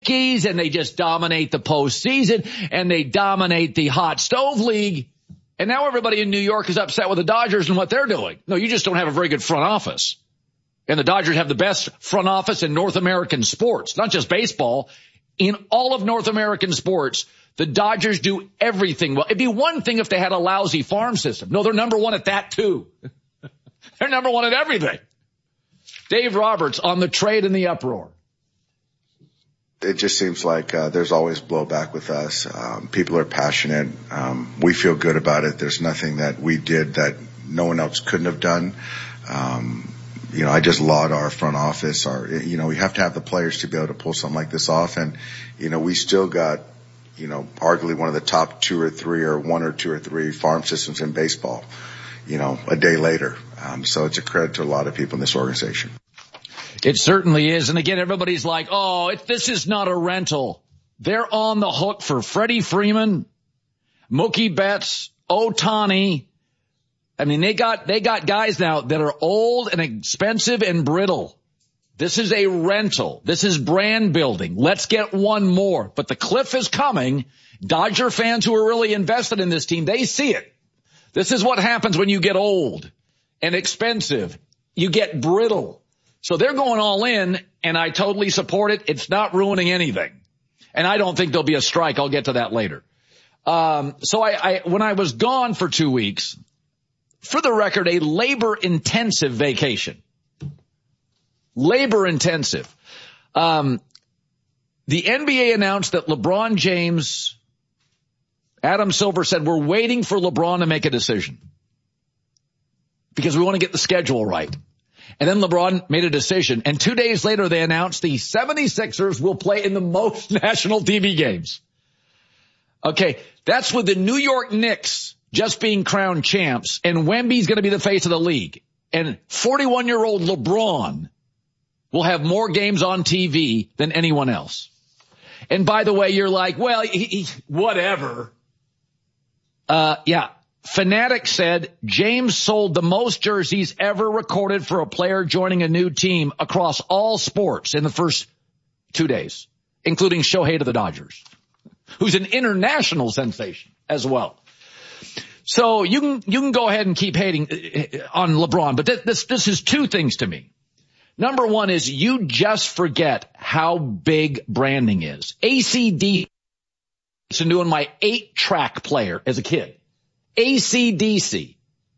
And they just dominate the postseason, and they dominate the hot stove league. And now everybody in New York is upset with the Dodgers and what they're doing. No, you just don't have a very good front office. And the Dodgers have the best front office in North American sports, not just baseball. In all of North American sports, the Dodgers do everything well. It'd be one thing if they had a lousy farm system. No, they're number one at that too. They're number one at everything. Dave Roberts on the trade and the uproar. It just seems like there's always blowback with us. People are passionate. We feel good about it. There's nothing that we did that no one else couldn't have done. I just laud our front office. We have to have the players to be able to pull something like this off. And, we still got, arguably one of the top one or two or three farm systems in baseball, a day later. So it's a credit to a lot of people in this organization. It certainly is. And again, everybody's like, this is not a rental. They're on the hook for Freddie Freeman, Mookie Betts, Ohtani. I mean, they got guys now that are old and expensive and brittle. This is a rental. This is brand building. Let's get one more. But the cliff is coming. Dodger fans who are really invested in this team, they see it. This is what happens when you get old and expensive. You get brittle. So they're going all in, and I totally support it. It's not ruining anything. And I don't think there'll be a strike. I'll get to that later. So when I was gone for 2 weeks, for the record, a labor-intensive vacation. Labor-intensive. The NBA announced that LeBron James, Adam Silver said, we're waiting for LeBron to make a decision because we want to get the schedule right. And then LeBron made a decision. And 2 days later, they announced the 76ers will play in the most national TV games. Okay, that's with the New York Knicks just being crowned champs. And Wemby's going to be the face of the league. And 41-year-old LeBron will have more games on TV than anyone else. And by the way, you're like, well, whatever. Yeah. Fanatic said James sold the most jerseys ever recorded for a player joining a new team across all sports in the first 2 days, including Shohei to the Dodgers, who's an international sensation as well. So you can go ahead and keep hating on LeBron, but this is two things to me. Number one is you just forget how big branding is. AC/DC, doing my 8-track player as a kid. AC/DC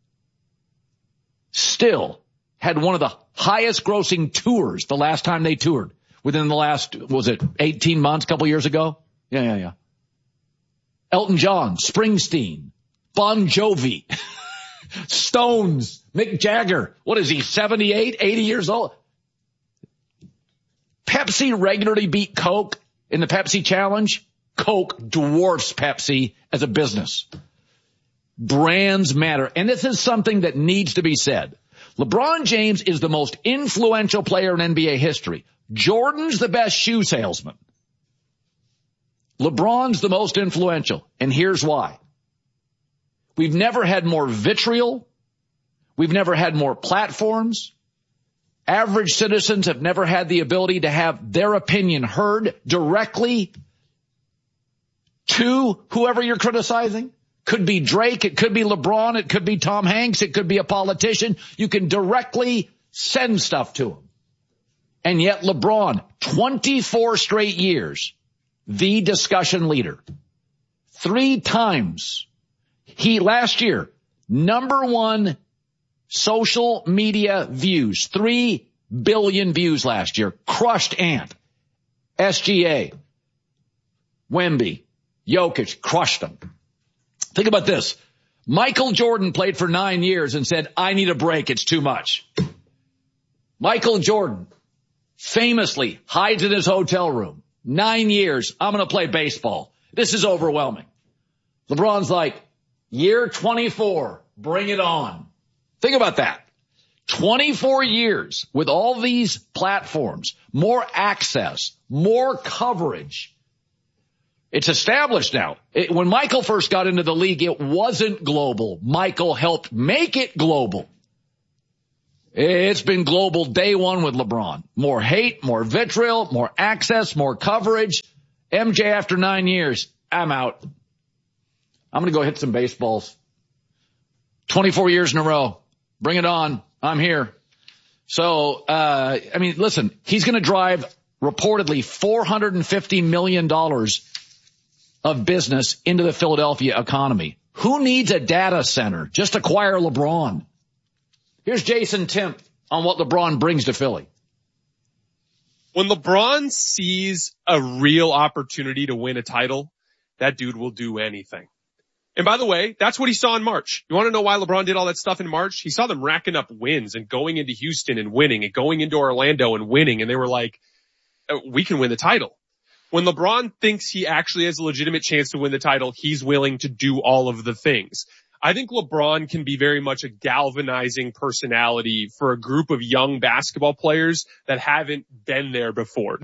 still had one of the highest grossing tours the last time they toured within the last, 18 months, a couple years ago? Yeah. Elton John, Springsteen, Bon Jovi, Stones, Mick Jagger. What is he, 78, 80 years old? Pepsi regularly beat Coke in the Pepsi Challenge. Coke dwarfs Pepsi as a business. Brands matter. And this is something that needs to be said. LeBron James is the most influential player in NBA history. Jordan's the best shoe salesman. LeBron's the most influential. And here's why. We've never had more vitriol. We've never had more platforms. Average citizens have never had the ability to have their opinion heard directly to whoever you're criticizing. Could be Drake, it could be LeBron, it could be Tom Hanks, it could be a politician. You can directly send stuff to him. And yet LeBron, 24 straight years, the discussion leader. 3 times. Last year, number 1 social media views, 3 billion views last year. Crushed Ant, SGA, Wemby, Jokic, crushed them. Think about this. Michael Jordan played for 9 years and said, I need a break. It's too much. Michael Jordan famously hides in his hotel room. 9 years. I'm going to play baseball. This is overwhelming. LeBron's like, year 24, bring it on. Think about that. 24 years with all these platforms, more access, more coverage. It's established now. When Michael first got into the league, it wasn't global. Michael helped make it global. It's been global day one with LeBron. More hate, more vitriol, more access, more coverage. MJ, after 9 years, I'm out. I'm going to go hit some baseballs. 24 years in a row. Bring it on. I'm here. So, listen, he's going to drive reportedly $450 million of business into the Philadelphia economy. Who needs a data center? Just acquire LeBron. Here's Jason Timp on what LeBron brings to Philly. When LeBron sees a real opportunity to win a title, that dude will do anything. And by the way, that's what he saw in March. You want to know why LeBron did all that stuff in March? He saw them racking up wins and going into Houston and winning and going into Orlando and winning. And they were like, we can win the title. When LeBron thinks he actually has a legitimate chance to win the title, he's willing to do all of the things. I think LeBron can be very much a galvanizing personality for a group of young basketball players that haven't been there before.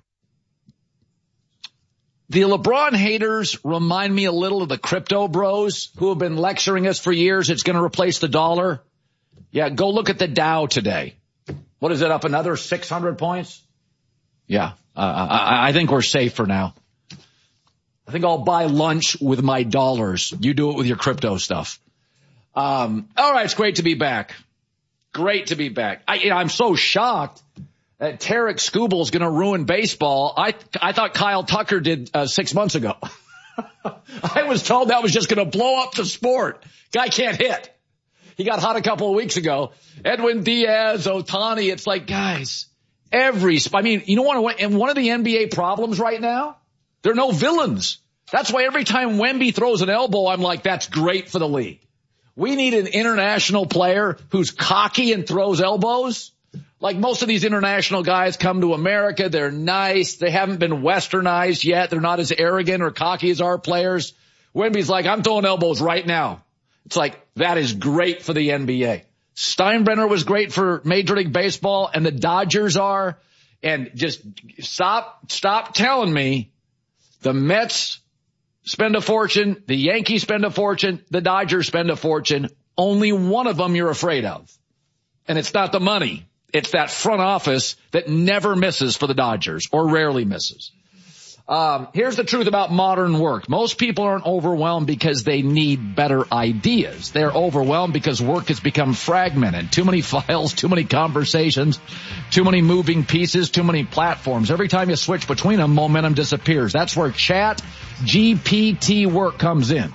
The LeBron haters remind me a little of the crypto bros who have been lecturing us for years. It's going to replace the dollar. Yeah, go look at the Dow today. What is it, up another 600 points? Yeah, I think we're safe for now. I think I'll buy lunch with my dollars. You do it with your crypto stuff. All right, it's great to be back. Great to be back. I'm so shocked that Tarek Skubal is going to ruin baseball. I thought Kyle Tucker did 6 months ago. I was told that was just going to blow up the sport. Guy can't hit. He got hot a couple of weeks ago. Edwin Diaz, Ohtani. It's like, guys, you know what? And one of the NBA problems right now, there are no villains. That's why every time Wemby throws an elbow, I'm like, that's great for the league. We need an international player who's cocky and throws elbows. Like most of these international guys come to America, they're nice, they haven't been westernized yet, they're not as arrogant or cocky as our players. Wemby's like, I'm throwing elbows right now. It's like, that is great for the NBA. Steinbrenner was great for Major League Baseball, and the Dodgers are. And just stop telling me the Mets spend a fortune, the Yankees spend a fortune, the Dodgers spend a fortune. Only one of them you're afraid of. And it's not the money. It's that front office that never misses for the Dodgers, or rarely misses. Here's the truth about modern work. Most people aren't overwhelmed because they need better ideas. They're overwhelmed because work has become fragmented. Too many files, too many conversations, too many moving pieces, too many platforms. Every time you switch between them, momentum disappears. That's where ChatGPT work comes in.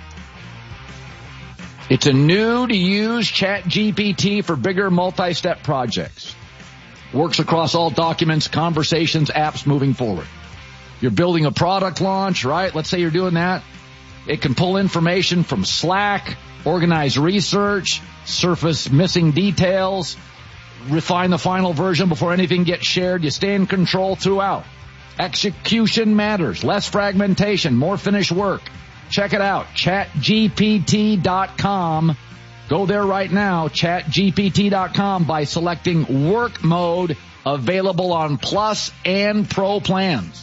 It's a new-to-use ChatGPT for bigger multi-step projects. Works across all documents, conversations, apps moving forward. You're building a product launch, right? Let's say you're doing that. It can pull information from Slack, organize research, surface missing details, refine the final version before anything gets shared. You stay in control throughout. Execution matters. Less fragmentation, more finished work. Check it out, chatgpt.com. Go there right now, chatgpt.com, by selecting work mode, available on Plus and Pro plans.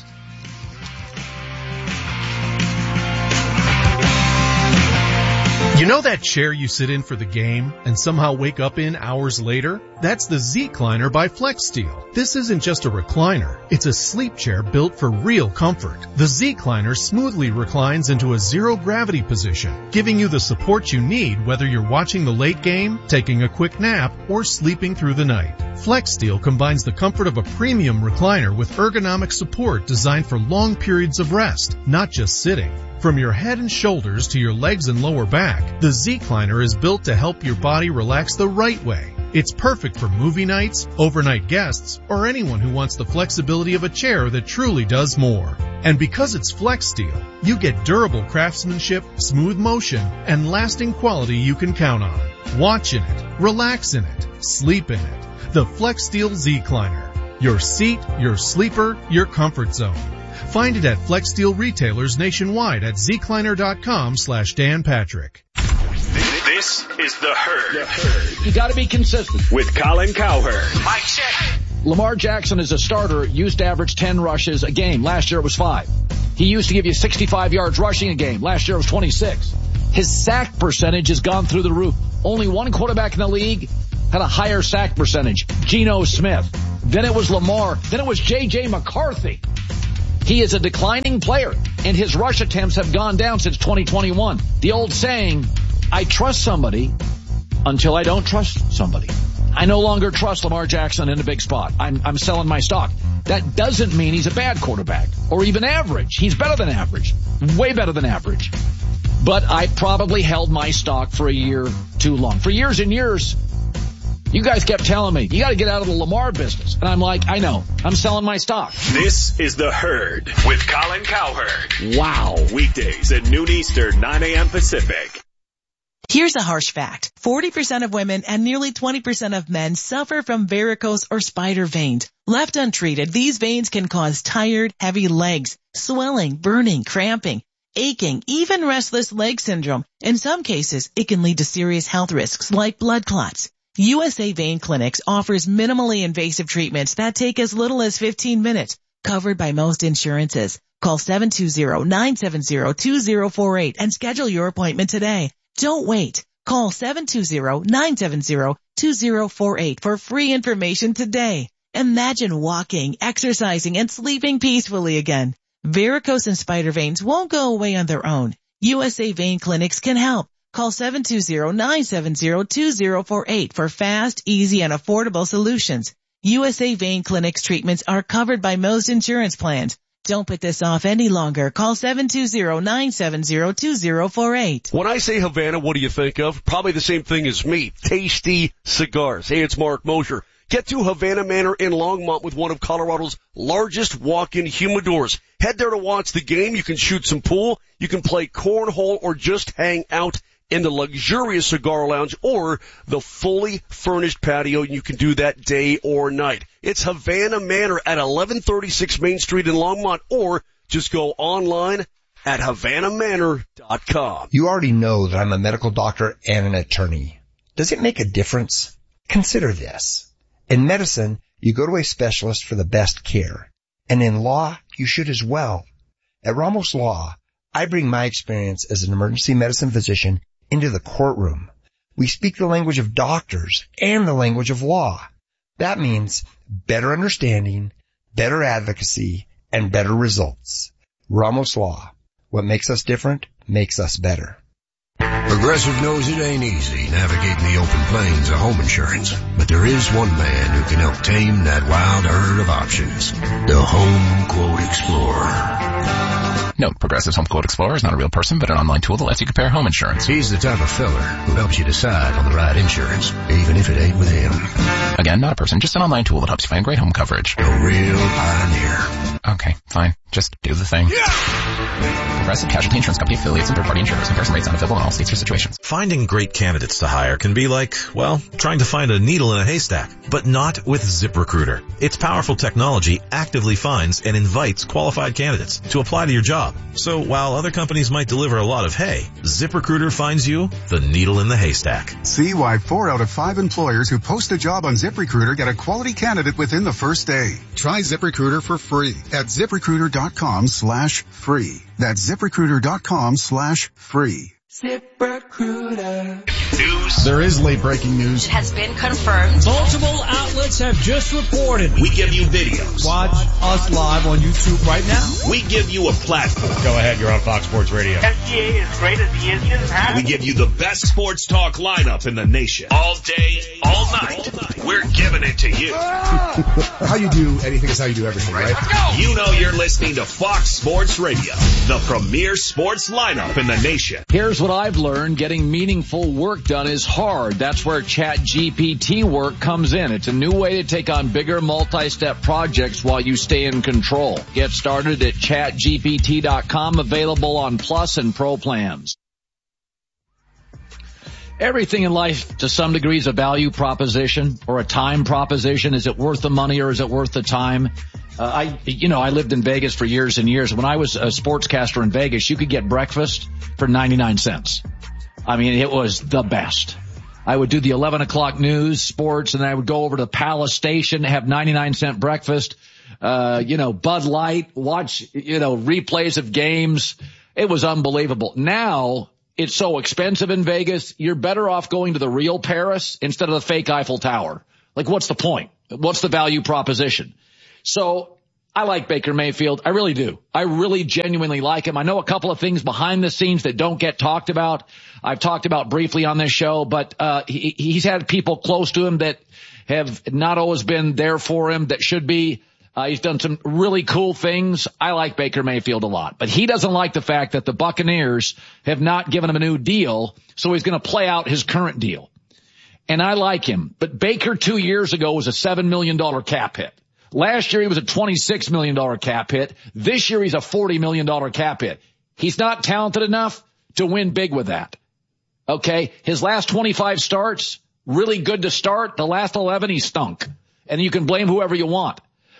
You know that chair you sit in for the game and somehow wake up in hours later? That's the Z-Cliner by FlexSteel. This isn't just a recliner. It's a sleep chair built for real comfort. The Z-Cliner smoothly reclines into a zero-gravity position, giving you the support you need whether you're watching the late game, taking a quick nap, or sleeping through the night. FlexSteel combines the comfort of a premium recliner with ergonomic support designed for long periods of rest, not just sitting. From your head and shoulders to your legs and lower back, the Z-Cliner is built to help your body relax the right way. It's perfect for movie nights, overnight guests, or anyone who wants the flexibility of a chair that truly does more. And because it's FlexSteel, you get durable craftsmanship, smooth motion, and lasting quality you can count on. Watch in it, relax in it, sleep in it. The FlexSteel Z-Cliner. Your seat, your sleeper, your comfort zone. Find it at FlexSteel retailers nationwide at zcliner.com/Dan Patrick. This is The Herd. You got to be consistent. With Colin Cowherd. Mic check. Lamar Jackson as a starter used to average 10 rushes a game. Last year it was 5. He used to give you 65 yards rushing a game. Last year it was 26. His sack percentage has gone through the roof. Only one quarterback in the league had a higher sack percentage. Geno Smith. Then it was Lamar. Then it was J.J. McCarthy. He is a declining player, and his rush attempts have gone down since 2021. The old saying, I trust somebody until I don't trust somebody. I no longer trust Lamar Jackson in a big spot. I'm selling my stock. That doesn't mean he's a bad quarterback or even average. He's better than average, way better than average. But I probably held my stock for a year too long. For years and years, you guys kept telling me, you got to get out of the Lamar business. And I'm like, I know. I'm selling my stock. This is The Herd with Colin Cowherd. Wow. Weekdays at noon Eastern, 9 a.m. Pacific. Here's a harsh fact. 40% of women and nearly 20% of men suffer from varicose or spider veins. Left untreated, these veins can cause tired, heavy legs, swelling, burning, cramping, aching, even restless leg syndrome. In some cases, it can lead to serious health risks like blood clots. USA Vein Clinics offers minimally invasive treatments that take as little as 15 minutes, covered by most insurances. Call 720-970-2048 and schedule your appointment today. Don't wait. Call 720-970-2048 for free information today. Imagine walking, exercising, and sleeping peacefully again. Varicose and spider veins won't go away on their own. USA Vein Clinics can help. Call 720-970-2048 for fast, easy, and affordable solutions. USA Vein Clinics treatments are covered by most insurance plans. Don't put this off any longer. Call 720-970-2048. When I say Havana, what do you think of? Probably the same thing as me. Tasty cigars. Hey, it's Mark Mosher. Get to Havana Manor in Longmont with one of Colorado's largest walk-in humidors. Head there to watch the game. You can shoot some pool. You can play cornhole or just hang out in the luxurious cigar lounge or the fully furnished patio. You can do that day or night. It's Havana Manor at 1136 Main Street in Longmont, or just go online at HavanaManor.com. You already know that I'm a medical doctor and an attorney. Does it make a difference? Consider this. In medicine, you go to a specialist for the best care. And in law, you should as well. At Ramos Law, I bring my experience as an emergency medicine physician into the courtroom. We speak the language of doctors and the language of law. That means better understanding, better advocacy, and better results. Ramos Law. What makes us different makes us better. Progressive knows it ain't easy navigating the open plains of home insurance, but there is one man who can help tame that wild herd of options. The Home Quote Explorer. Note, Progressive's Home Quote Explorer is not a real person, but an online tool that lets you compare home insurance. He's the type of fella who helps you decide on the right insurance, even if it ain't with him. Again, not a person, just an online tool that helps you find great home coverage. A real pioneer. Okay, fine. Just do the thing. Yeah! Progressive Casualty Insurance Company affiliates and third-party insurers. Comparison rates not available in all states or situations. Finding great candidates to hire can be like, well, trying to find a needle in a haystack, but not with ZipRecruiter. Its powerful technology actively finds and invites qualified candidates to apply to your job. So while other companies might deliver a lot of hay, ZipRecruiter finds you the needle in the haystack. See why 4 out of 5 employers who post a job on ZipRecruiter get a quality candidate within the first day. Try ZipRecruiter for free at ZipRecruiter.com/free. That's ZipRecruiter.com/free. ZipRecruiter. News. There is late breaking news. It has been confirmed. Multiple outlets have just reported. We give you videos. Watch us live on YouTube right now. We give you a platform. Go ahead, you're on Fox Sports Radio. SGA is great as he is just We give you the best sports talk lineup in the nation. All day, all night. We're giving it to you. How you do anything is how you do everything, right? You know you're listening to Fox Sports Radio, the premier sports lineup in the nation. Here's what I've learned. Getting meaningful work done is hard. That's where ChatGPT work comes in. It's a new way to take on bigger multi-step projects while you stay in control. Get started at ChatGPT.com, available on Plus and Pro plans. Everything in life to some degree is a value proposition or a time proposition. Is it worth the money or is it worth the time? I lived in Vegas for years and years. When I was a sportscaster in Vegas, you could get breakfast for 99 cents. I mean, it was the best. I would do the 11 o'clock news, sports, and then I would go over to Palace Station, have 99-cent breakfast, Bud Light, watch, replays of games. It was unbelievable. Now, it's so expensive in Vegas. You're better off going to the real Paris instead of the fake Eiffel Tower. Like, what's the point? What's the value proposition? So I like Baker Mayfield. I really do. I really genuinely like him. I know a couple of things behind the scenes that don't get talked about. I've talked about briefly on this show, but he's had people close to him that have not always been there for him that should be. He's done some really cool things. I like Baker Mayfield a lot, but he doesn't like the fact that the Buccaneers have not given him a new deal, so he's going to play out his current deal. And I like him, but Baker 2 years ago was a $7 million cap hit. Last year he was a $26 million cap hit. This year he's a $40 million cap hit. He's not talented enough to win big with that. Okay? His last 25 starts, really good to start. The last 11 he stunk. And you can blame whoever you want.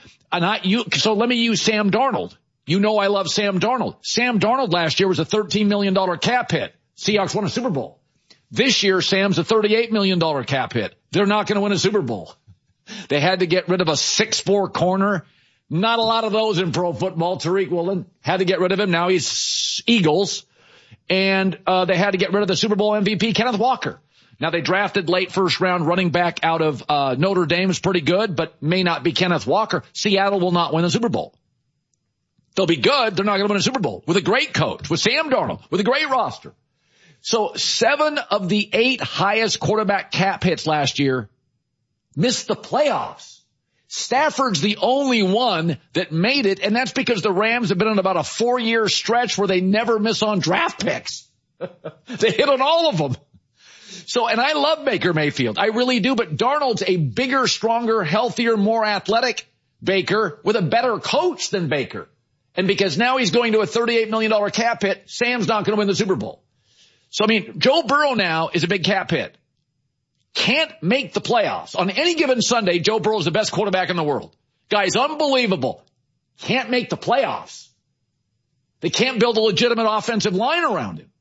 So let me use Sam Darnold. You know I love Sam Darnold. Sam Darnold last year was a $13 million cap hit. Seahawks won a Super Bowl. This year, Sam's a $38 million cap hit. They're not going to win a Super Bowl. They had to get rid of a 6'4" corner. Not a lot of those in pro football. Tariq Woolen had to get rid of him. Now he's Eagles. And they had to get rid of the Super Bowl MVP, Kenneth Walker. Now they drafted late first round running back out of Notre Dame, is pretty good, but may not be Kenneth Walker. Seattle will not win the Super Bowl. They'll be good. They're not going to win a Super Bowl with a great coach, with Sam Darnold, with a great roster. So 7 of the 8 highest quarterback cap hits last year missed the playoffs. Stafford's the only one that made it, and that's because the Rams have been on about a 4-year stretch where they never miss on draft picks. They hit on all of them. So, and I love Baker Mayfield. I really do, but Darnold's a bigger, stronger, healthier, more athletic Baker with a better coach than Baker. And because now he's going to a $38 million cap hit, Sam's not going to win the Super Bowl. So, I mean, Joe Burrow now is a big cap hit. Can't make the playoffs. On any given Sunday, Joe Burrow is the best quarterback in the world. Guy's unbelievable. Can't make the playoffs. They can't build a legitimate offensive line around him.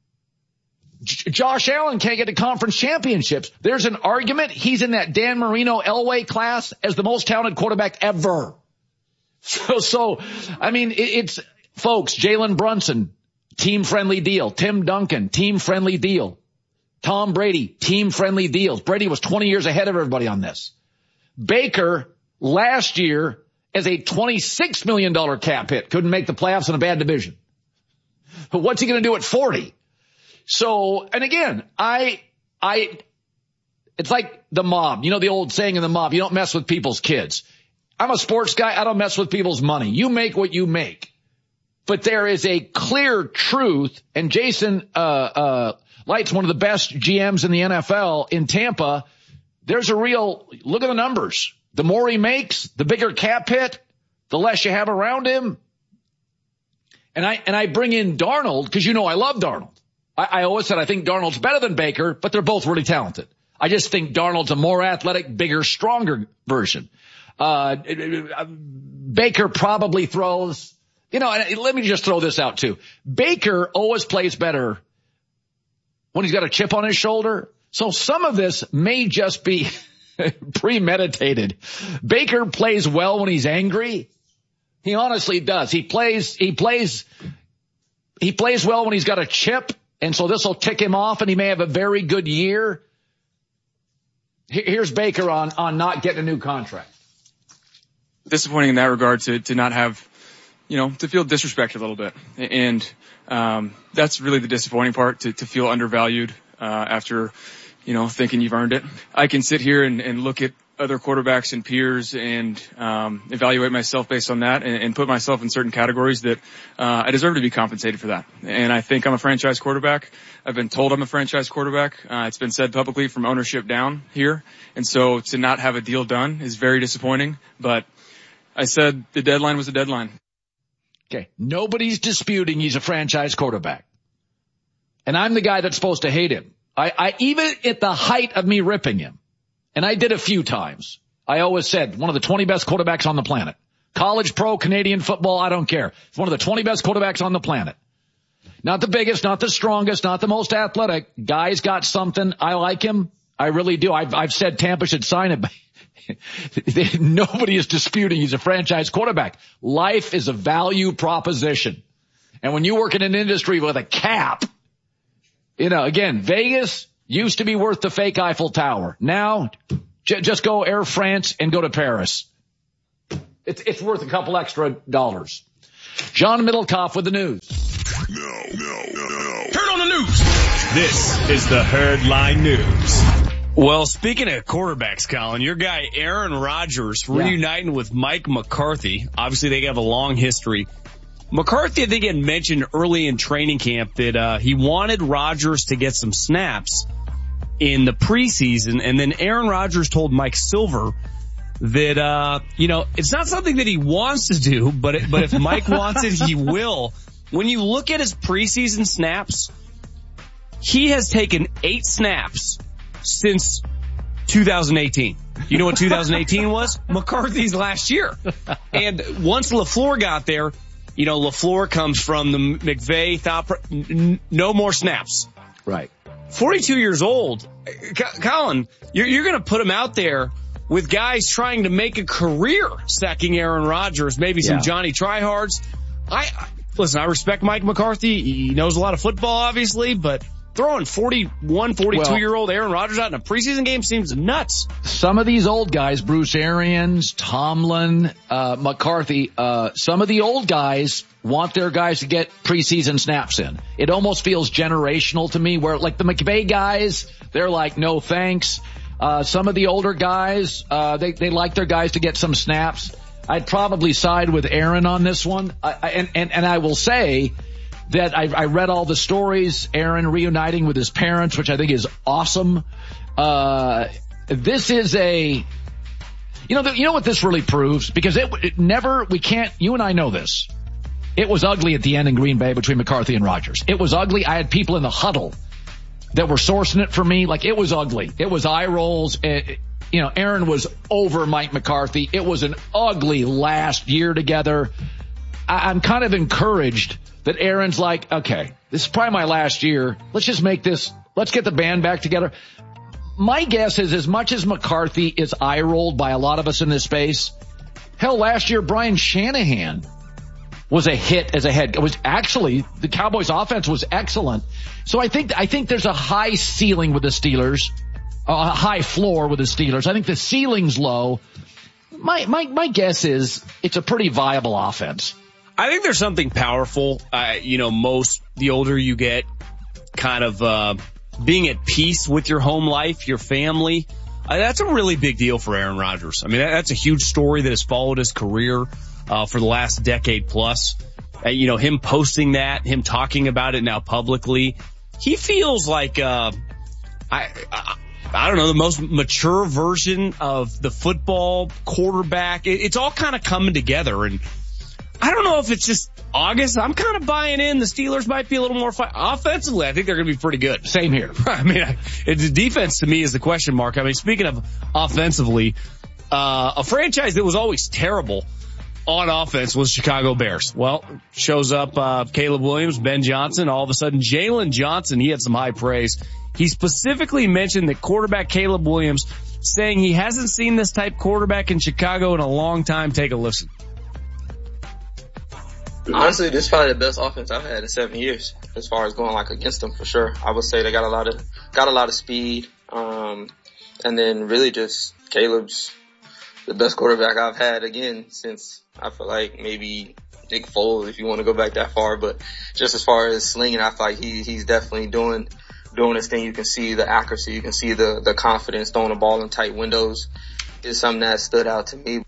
Josh Allen can't get to conference championships. There's an argument he's in that Dan Marino Elway class as the most talented quarterback ever. So I mean, it's folks, Jalen Brunson, team-friendly deal. Tim Duncan, team-friendly deal. Tom Brady, team-friendly deals. Brady was 20 years ahead of everybody on this. Baker, last year, as a $26 million cap hit, couldn't make the playoffs in a bad division. But what's he going to do at 40? So, and again, it's like the mob. You know the old saying in the mob, you don't mess with people's kids. I'm a sports guy. I don't mess with people's money. You make what you make. But there is a clear truth, and Jason Light's one of the best GMs in the NFL in Tampa. There's a real, look at the numbers. The more he makes, the bigger cap hit, the less you have around him. And I bring in Darnold because you know I love Darnold. I always said I think Darnold's better than Baker, but they're both really talented. I just think Darnold's a more athletic, bigger, stronger version. Baker probably throws, you know, and let me just throw this out too. Baker always plays better when he's got a chip on his shoulder. So some of this may just be premeditated. Baker plays well when he's angry. He honestly does. He plays well when he's got a chip. And so this will tick him off and he may have a very good year. Here's Baker on not getting a new contract. Disappointing in that regard to not have, you know, to feel disrespected a little bit. And, that's really the disappointing part, to feel undervalued, after, you know, thinking you've earned it. I can sit here and look at other quarterbacks and peers and, evaluate myself based on that and put myself in certain categories that, I deserve to be compensated for that. And I think I'm a franchise quarterback. I've been told I'm a franchise quarterback. It's been said publicly from ownership down here. And so to not have a deal done is very disappointing, but I said the deadline was a deadline. Okay. Nobody's disputing he's a franchise quarterback. And I'm the guy that's supposed to hate him. I even at the height of me ripping him, and I did a few times, I always said one of the 20 best quarterbacks on the planet. College, pro, Canadian football, I don't care. It's one of the 20 best quarterbacks on the planet. Not the biggest, not the strongest, not the most athletic. Guy's got something. I like him. I really do. I've said Tampa should sign him. Nobody is disputing he's a franchise quarterback. Life is a value proposition. And when you work in an industry with a cap, Again, Vegas used to be worth the fake Eiffel Tower. Now, just go Air France and go to Paris. It's worth a couple extra dollars. John Middlecoff with the news. Heard on the news. This is the Herdline News. Well, speaking of quarterbacks, Colin, your guy Aaron Rodgers reuniting with Mike McCarthy. Obviously, they have a long history. McCarthy, I think, had mentioned early in training camp that he wanted Rodgers to get some snaps in the preseason, and then Aaron Rodgers told Mike Silver that, it's not something that he wants to do, but if Mike wants it, he will. When you look at his preseason snaps, he has taken 8 snaps since 2018. You know what 2018 was? McCarthy's last year. And once LaFleur got there, LaFleur comes from the McVay thought, no more snaps. Right. 42 years old. Colin, you're going to put him out there with guys trying to make a career sacking Aaron Rodgers, maybe some Johnny Tryhards. Listen, I respect Mike McCarthy. He knows a lot of football, obviously, but throwing 42-year-old Aaron Rodgers out in a preseason game seems nuts. Some of these old guys, Bruce Arians, Tomlin, McCarthy, some of the old guys want their guys to get preseason snaps in. It almost feels generational to me, where like the McVay guys, they're like, no thanks. Some of the older guys, they like their guys to get some snaps. I'd probably side with Aaron on this one. And I will say that I read all the stories, Aaron reuniting with his parents, which I think is awesome. This is you know what this really proves? Because you and I know this. It was ugly at the end in Green Bay between McCarthy and Rodgers. It was ugly. I had people in the huddle that were sourcing it for me. Like, it was ugly. It was eye rolls. Aaron was over Mike McCarthy. It was an ugly last year together. I'm kind of encouraged that Aaron's like, okay, this is probably my last year. Let's just make this, let's get the band back together. My guess is, as much as McCarthy is eye rolled by a lot of us in this space, hell, last year Brian Shanahan was a hit as a head. It was actually, the Cowboys offense was excellent. So I think there's a high ceiling with the Steelers, a high floor with the Steelers. I think the ceiling's low. My guess is it's a pretty viable offense. I think there's something powerful. The older you get, kind of being at peace with your home life, your family. That's a really big deal for Aaron Rodgers. I mean, that's a huge story that has followed his career for the last decade plus. Him posting that, him talking about it now publicly. He feels like I don't know, the most mature version of the football quarterback. It's all kind of coming together, and I don't know if it's just August. I'm kind of buying in. The Steelers might be a little more offensively. I think they're going to be pretty good. Same here. I mean, the defense to me is the question mark. I mean, speaking of offensively, a franchise that was always terrible on offense was Chicago Bears. Well, shows up Caleb Williams, Ben Johnson, all of a sudden Jalen Johnson, he had some high praise. He specifically mentioned that quarterback Caleb Williams, saying he hasn't seen this type quarterback in Chicago in a long time. Take a listen. Honestly, this is probably the best offense I've had in 7 years, as far as going against them, for sure. I would say they got a lot of speed, and then really just Caleb's the best quarterback I've had again since, I feel like, maybe Nick Foles, if you want to go back that far. But just as far as slinging, I feel like he's definitely doing his thing. You can see the accuracy, you can see the confidence, throwing the ball in tight windows is something that stood out to me.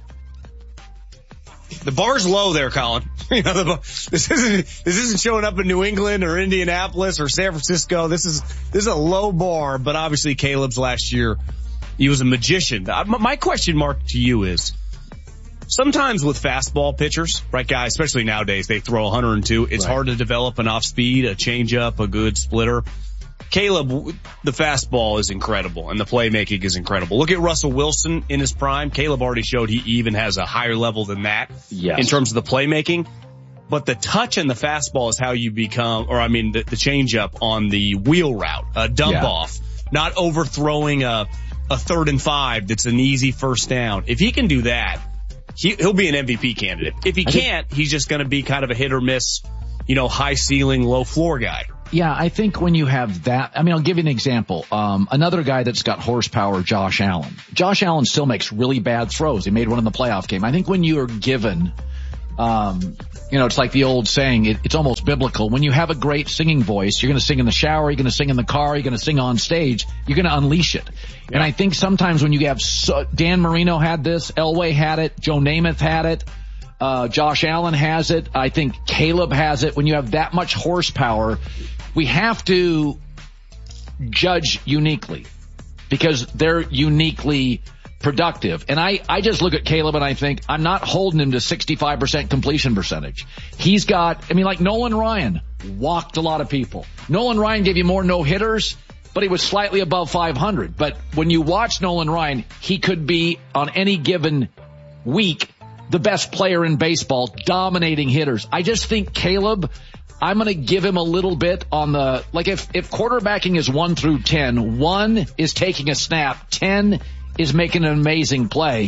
The bar's low there, Colin. This isn't showing up in New England or Indianapolis or San Francisco. This is a low bar, but obviously Caleb's last year, he was a magician. My question mark to you is, sometimes with fastball pitchers, right, guys, especially nowadays, they throw 102. It's hard to develop an off speed, a changeup, a good splitter. Caleb, the fastball is incredible and the playmaking is incredible. Look at Russell Wilson in his prime. Caleb already showed he even has a higher level than that in terms of the playmaking. But the touch and the fastball is how you become, the changeup on the wheel route, a dump off, not overthrowing a 3rd and 5 that's an easy first down. If he can do that, he'll be an MVP candidate. If he can't, he's just going to be kind of a hit or miss, high ceiling, low floor guy. Yeah, I think when you have that, I mean, I'll give you an example. Another guy that's got horsepower, Josh Allen. Josh Allen still makes really bad throws. He made one in the playoff game. I think when you are given, it's like the old saying, it's almost biblical. When you have a great singing voice, you're going to sing in the shower, you're going to sing in the car, you're going to sing on stage, you're going to unleash it. Yeah. And I think sometimes when you have, Dan Marino had this, Elway had it, Joe Namath had it, Josh Allen has it, I think Caleb has it. When you have that much horsepower, we have to judge uniquely because they're uniquely productive. And I just look at Caleb and I think I'm not holding him to 65% completion percentage. He's got, like Nolan Ryan walked a lot of people. Nolan Ryan gave you more no-hitters, but he was slightly above 500. But when you watch Nolan Ryan, he could be on any given week the best player in baseball, dominating hitters. I just think Caleb, I'm going to give him a little bit on the, like if quarterbacking is 1 through 10, 1 is taking a snap, 10 is making an amazing play.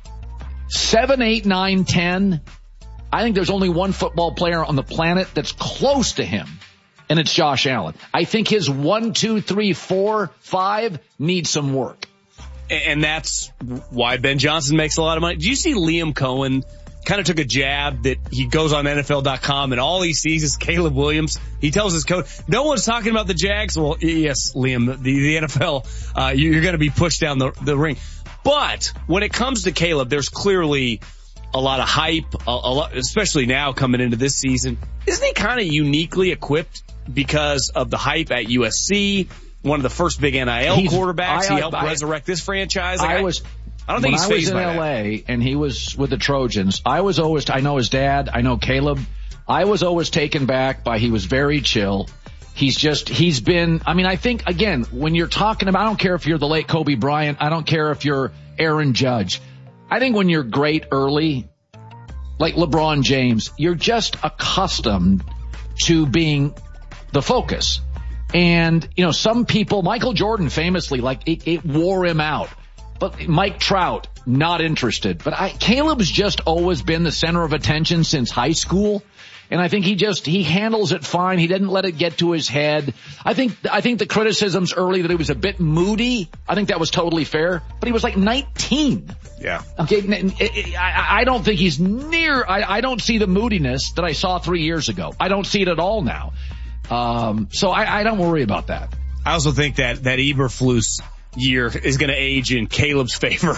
7, 8, 9, 10, I think there's only one football player on the planet that's close to him, and it's Josh Allen. I think his 1, 2, 3, 4, 5 needs some work. And that's why Ben Johnson makes a lot of money. Do you see Liam Cohen kind of took a jab that he goes on NFL.com and all he sees is Caleb Williams? He tells his coach, no one's talking about the Jags. Well, yes, Liam, the NFL, you're going to be pushed down the ring. But when it comes to Caleb, there's clearly a lot of hype, a lot, especially now coming into this season. Isn't he kind of uniquely equipped because of the hype at USC? One of the first big NIL quarterbacks. He helped resurrect this franchise. I don't think he's phased by that. When I was in LA and he was with the Trojans, I know his dad, I know Caleb. I was always taken back by he was very chill. He's been, I think, again, when you're talking about, I don't care if you're the late Kobe Bryant, I don't care if you're Aaron Judge. I think when you're great early, like LeBron James, you're just accustomed to being the focus. And, some people, Michael Jordan famously, it wore him out. But Mike Trout, not interested. But Caleb's just always been the center of attention since high school. And I think he handles it fine. He didn't let it get to his head. I think the criticisms early that he was a bit moody, I think that was totally fair. But he was like 19. Yeah. Okay. I don't think he's near, I don't see the moodiness that I saw 3 years ago. I don't see it at all now. So I don't worry about that. I also think that Eberflus year is going to age in Caleb's favor.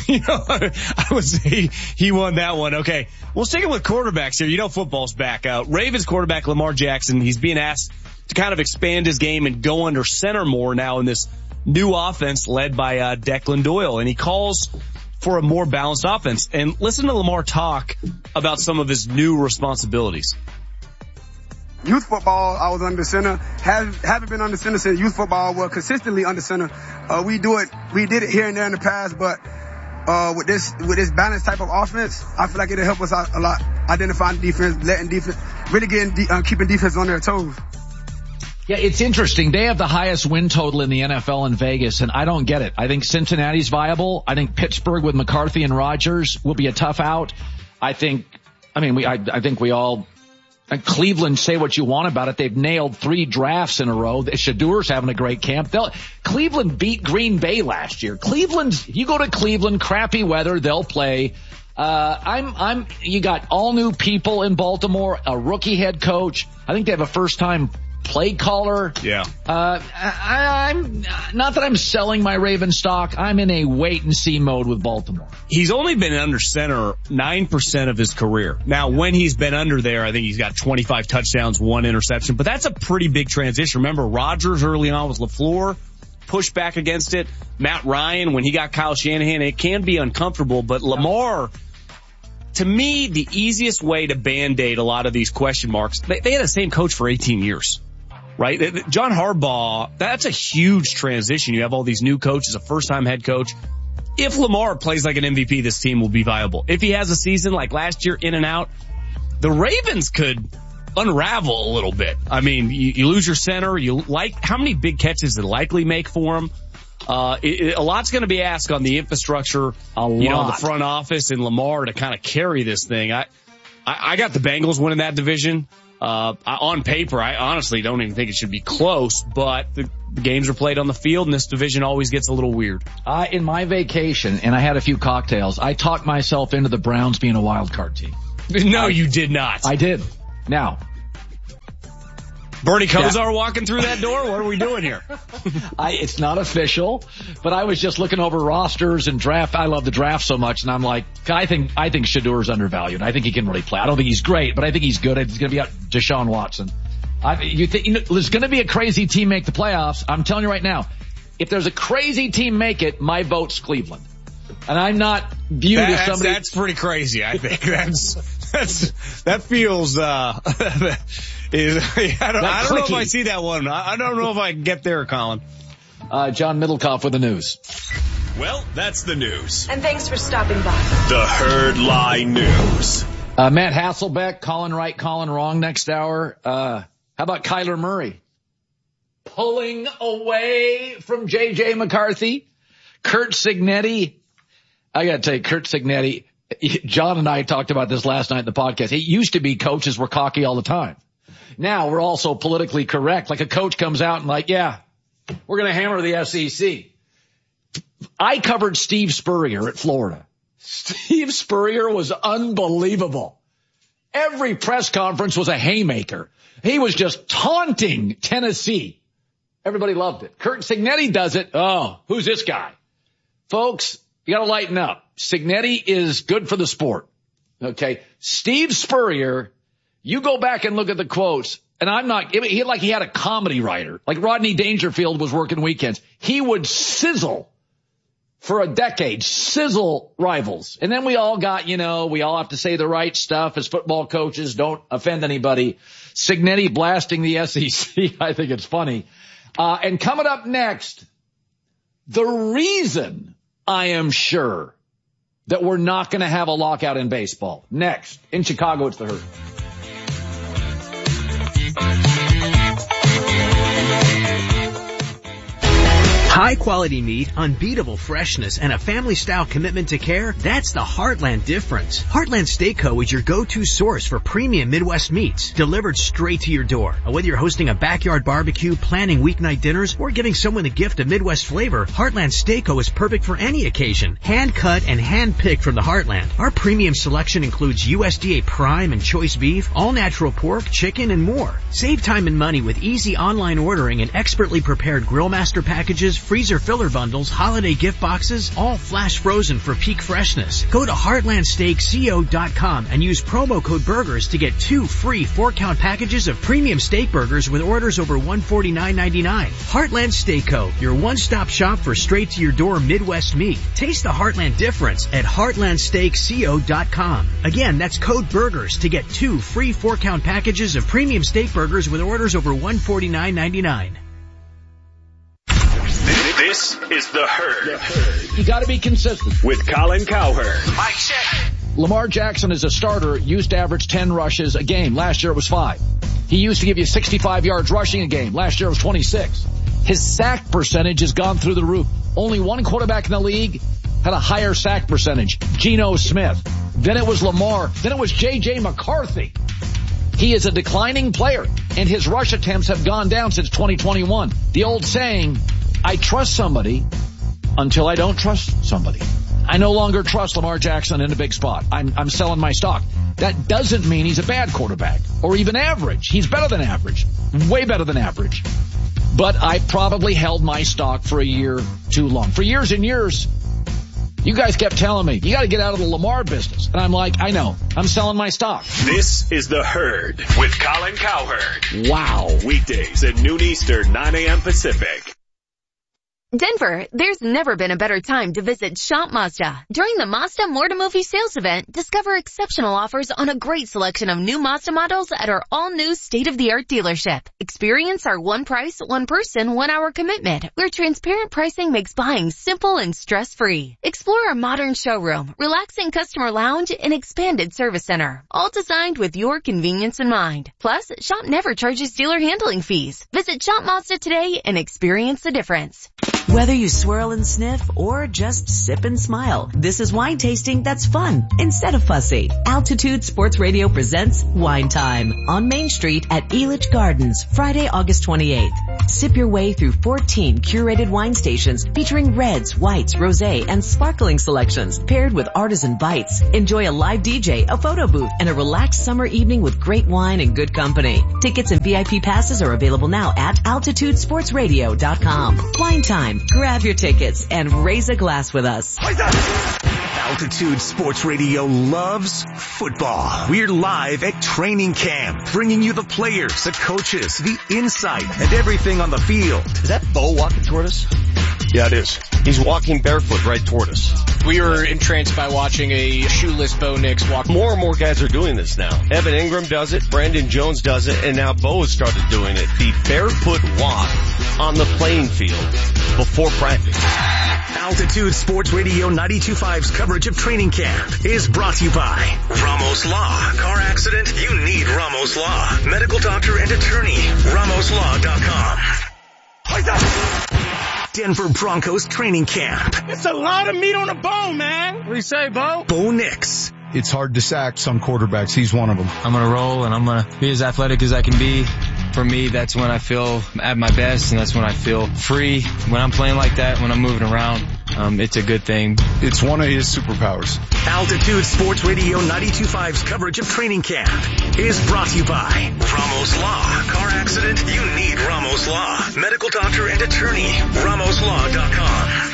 I would say he won that one. Okay. Well, sticking with quarterbacks here, football's back out. Ravens quarterback Lamar Jackson, he's being asked to kind of expand his game and go under center more now in this new offense led by Declan Doyle. And he calls for a more balanced offense. And listen to Lamar talk about some of his new responsibilities. Youth football, I was under center. Haven't been under center since youth football. Well, consistently under center. We did it here and there in the past, but with this balanced type of offense, I feel like it'll help us out a lot. Identifying defense, letting defense, really keeping defense on their toes. Yeah, it's interesting. They have the highest win total in the NFL in Vegas, and I don't get it. I think Cincinnati's viable. I think Pittsburgh with McCarthy and Rodgers will be a tough out. I think we all. And Cleveland, say what you want about it. They've nailed 3 drafts in a row. Shadour's having a great camp. Cleveland beat Green Bay last year. You go to Cleveland, crappy weather, they'll play. You got all new people in Baltimore, a rookie head coach. I think they have a first time play caller. Yeah. I'm not that I'm selling my Raven stock. I'm in a wait and see mode with Baltimore. He's only been under center 9% of his career. Now, when he's been under there, I think he's got 25 touchdowns, 1 interception, but that's a pretty big transition. Remember, Rodgers early on was LaFleur, pushed back against it. Matt Ryan, when he got Kyle Shanahan, it can be uncomfortable, but Lamar, to me, the easiest way to Band-Aid a lot of these question marks, they had the same coach for 18 years. Right? John Harbaugh, that's a huge transition. You have all these new coaches, a first-time head coach. If Lamar plays like an MVP, this team will be viable. If he has a season like last year, in and out, the Ravens could unravel a little bit. You lose your center. How many big catches did likely make for him? A lot's going to be asked on the infrastructure, the front office and Lamar to kind of carry this thing. I got the Bengals winning that division. On paper, I honestly don't even think it should be close, but the games are played on the field, and this division always gets a little weird. In my vacation, and I had a few cocktails, I talked myself into the Browns being a wild card team. No, you did not. I did. Now, Bernie Kosar walking through that door? What are we doing here? It's not official, but I was just looking over rosters and draft. I love the draft so much, and I'm like, I think Shadour's undervalued. I think he can really play. I don't think he's great, but I think he's good. He's going to be out Deshaun Watson. There's going to be a crazy team make the playoffs. I'm telling you right now, if there's a crazy team make it, my vote's Cleveland. And I'm not viewed as somebody. That's pretty crazy, I think. That feels, I don't know if I see that one. I don't know if I can get there, Colin. John Middlecoff with the news. Well, that's the news. And thanks for stopping by. The Herd Lie News. Matt Hasselbeck, calling right, calling wrong next hour. How about Kyler Murray? Pulling away from J.J. McCarthy. Curt Cignetti. I got to tell you, Curt Cignetti, John and I talked about this last night in the podcast. It used to be coaches were cocky all the time. Now we're also politically correct. Like a coach comes out and like, yeah, we're going to hammer the SEC. I covered Steve Spurrier at Florida. Steve Spurrier was unbelievable. Every press conference was a haymaker. He was just taunting Tennessee. Everybody loved it. Curt Cignetti does it. Oh, who's this guy? Folks, you got to lighten up. Cignetti is good for the sport. Okay. Steve Spurrier, you go back and look at the quotes, and I'm not, he had a comedy writer. Like Rodney Dangerfield was working weekends. He would sizzle for a decade, sizzle rivals. And then we all got, we all have to say the right stuff as football coaches. Don't offend anybody. Cignetti blasting the SEC. I think it's funny. And coming up next, the reason I am sure that we're not going to have a lockout in baseball. Next, in Chicago, it's the Herd. High quality meat, unbeatable freshness, and a family style commitment to care, that's the Heartland difference. Heartland Steak Co. is your go-to source for premium Midwest meats, delivered straight to your door. Whether you're hosting a backyard barbecue, planning weeknight dinners, or giving someone the gift of Midwest flavor, Heartland Steak Co. is perfect for any occasion. Hand cut and hand picked from the Heartland. Our premium selection includes USDA prime and choice beef, all natural pork, chicken, and more. Save time and money with easy online ordering and expertly prepared grill master packages, freezer filler bundles, holiday gift boxes, all flash frozen for peak freshness. Go to heartlandsteakco.com and use promo code BURGERS to get 2 free 4-count packages of premium steak burgers with orders over $149.99. Heartland Steak Co., your one-stop shop for straight-to-your-door Midwest meat. Taste the Heartland difference at heartlandsteakco.com. Again, that's code BURGERS to get 2 free 4-count packages of premium steak burgers with orders over $149.99. This is The Herd. You got to be consistent. With Colin Cowherd. Mike check. Lamar Jackson as a starter used to average 10 rushes a game. Last year it was 5. He used to give you 65 yards rushing a game. Last year it was 26. His sack percentage has gone through the roof. Only one quarterback in the league had a higher sack percentage, Geno Smith. Then it was Lamar. Then it was J.J. McCarthy. He is a declining player, and his rush attempts have gone down since 2021. The old saying, I trust somebody until I don't trust somebody. I no longer trust Lamar Jackson in a big spot. I'm selling my stock. That doesn't mean he's a bad quarterback or even average. He's better than average, way better than average. But I probably held my stock for a year too long. For years and years, you guys kept telling me, you got to get out of the Lamar business. And I'm like, I know. I'm selling my stock. This is The Herd with Colin Cowherd. Wow. Weekdays at noon Eastern, 9 a.m. Pacific. Denver, there's never been a better time to visit Shop Mazda. During the Mazda More to Movie sales event, discover exceptional offers on a great selection of new Mazda models at our all-new state-of-the-art dealership. Experience our one price, one person, 1 hour commitment, where transparent pricing makes buying simple and stress-free. Explore our modern showroom, relaxing customer lounge, and expanded service center, all designed with your convenience in mind. Plus, Shop never charges dealer handling fees. Visit Shop Mazda today and experience the difference. Whether you swirl and sniff or just sip and smile, this is wine tasting that's fun instead of fussy. Altitude Sports Radio presents Wine Time on Main Street at Elitch Gardens, Friday, August 28th. Sip your way through 14 curated wine stations featuring reds, whites, rosé, and sparkling selections paired with artisan bites. Enjoy a live DJ, a photo booth, and a relaxed summer evening with great wine and good company. Tickets and VIP passes are available now at altitudesportsradio.com. Wine Time. Grab your tickets and raise a glass with us. Altitude Sports Radio loves football. We're live at training camp, bringing you the players, the coaches, the insight, and everything on the field. Is that Bo walking toward us? Yeah, it is. He's walking barefoot right toward us. We were entranced by watching a shoeless Bo Nix walk. More and more guys are doing this now. Evan Ingram does it, Brandon Jones does it, and now Bo has started doing it. The barefoot walk on the playing field before practice. Altitude Sports Radio 92.5's coverage of training camp is brought to you by Ramos Law. Car accident? You need Ramos Law. Medical doctor and attorney. RamosLaw.com. Denver Broncos training camp. It's a lot of meat on the bone, man. What do you say, Bo? Bo Nix. It's hard to sack some quarterbacks. He's one of them. I'm going to roll and I'm going to be as athletic as I can be. For me, that's when I feel at my best and that's when I feel free. When I'm playing like that, when I'm moving around, it's a good thing. It's one of his superpowers. Altitude Sports Radio 92.5's coverage of training camp is brought to you by Ramos Law. Car accident? You need Ramos Law. Medical doctor and attorney. RamosLaw.com.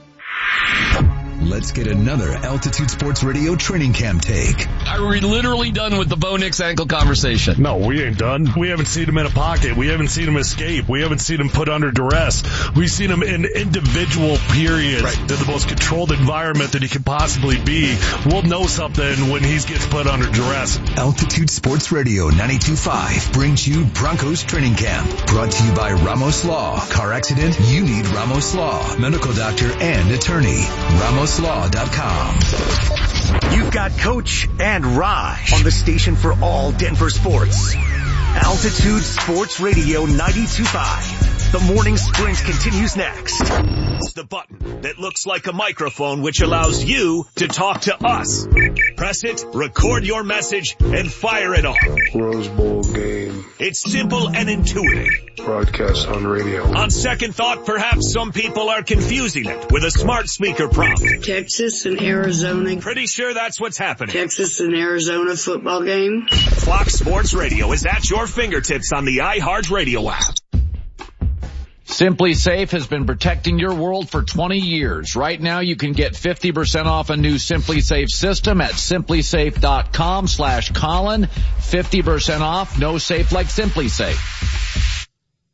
Let's get another Altitude Sports Radio training camp take. Are we literally done with the Bo Nix ankle conversation? No, we ain't done. We haven't seen him in a pocket. We haven't seen him escape. We haven't seen him put under duress. We've seen him in individual periods in the most controlled environment that he could possibly be. We'll know something when he gets put under duress. Altitude Sports Radio 92.5 brings you Broncos training camp. Brought to you by Ramos Law. Car accident? You need Ramos Law. Medical doctor and attorney. RamosLaw.com. You've got Coach and Raj on the station for all Denver sports. Altitude Sports Radio 92.5. The morning sprint continues next. The button that looks like a microphone which allows you to talk to us. Press it, record your message, and fire it off. Rose Bowl game. It's simple and intuitive. Broadcast on radio. On second thought, perhaps some people are confusing it with a smart speaker prompt. Texas and Arizona. Pretty sure that's what's happening. Texas and Arizona football game. Fox Sports Radio is at your fingertips on the iHeartRadio app. Simply Safe has been protecting your world for 20 years. Right now you can get 50% off a new Simply Safe system at simplysafe.com/Colin. 50% off, no safe like Simply Safe.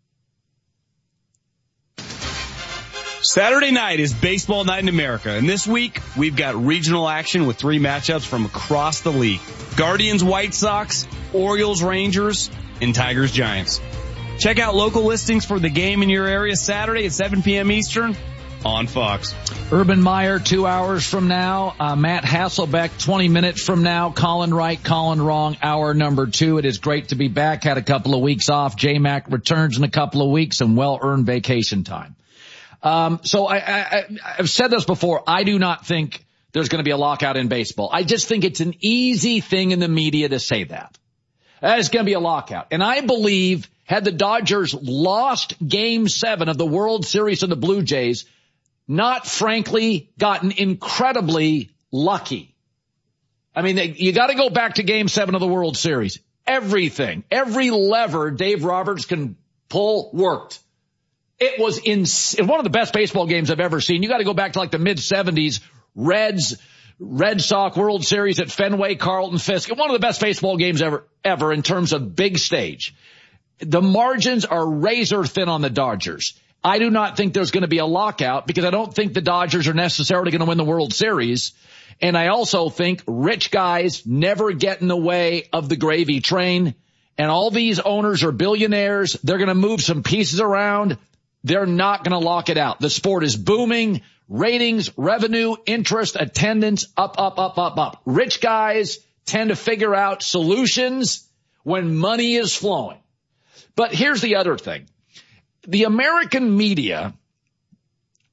Saturday night is baseball night in America, and this week we've got regional action with 3 matchups from across the league. Guardians, White Sox, Orioles, Rangers, and Tigers, Giants. Check out local listings for the game in your area Saturday at 7 p.m. Eastern on Fox. Urban Meyer 2 hours from now. Matt Hasselbeck 20 minutes from now. Colin right, Colin wrong, hour number 2. It is great to be back. Had a couple of weeks off. J-Mac returns in a couple of weeks and well-earned vacation time. So I've said this before. I do not think there's going to be a lockout in baseball. I just think it's an easy thing in the media to say that. It's going to be a lockout. And I believe had the Dodgers lost Game 7 of the World Series to the Blue Jays, not frankly gotten incredibly lucky. I mean, you got to go back to Game 7 of the World Series. Everything, every lever Dave Roberts can pull worked. It was one of the best baseball games I've ever seen. You got to go back to like the mid-70s, Red Sox World Series at Fenway, Carlton Fisk. One of the best baseball games ever in terms of big stage. The margins are razor thin on the Dodgers. I do not think there's going to be a lockout because I don't think the Dodgers are necessarily going to win the World Series. And I also think rich guys never get in the way of the gravy train. And all these owners are billionaires. They're going to move some pieces around. They're not going to lock it out. The sport is booming. Ratings, revenue, interest, attendance, up. Rich guys tend to figure out solutions when money is flowing. But here's the other thing. The American media